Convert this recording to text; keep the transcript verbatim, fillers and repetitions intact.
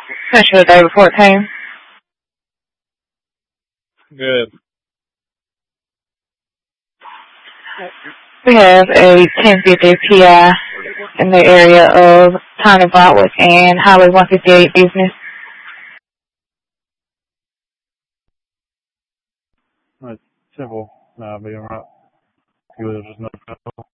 Central the day before it came. Good. We have a ten fifty P I in the area of Tiny Brotwick and Highway one fifty-eight business. That's simple. Nah, being right. You was just no trouble.